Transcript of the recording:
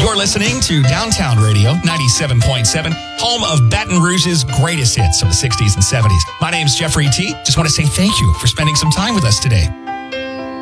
You're listening to Downtown Radio 97.7, home of Baton Rouge's greatest hits of the 60s and 70s. My name's Jeffrey T. Just want to say thank you for spending some time with us today.